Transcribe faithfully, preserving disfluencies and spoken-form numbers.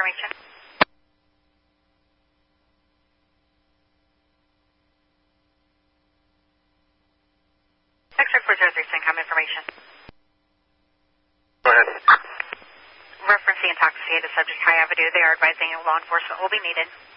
information. X-ray four zero three, CENTCOM information. Go ahead. Reference the intoxicated subject, High Avenue. They are advising law enforcement will be needed.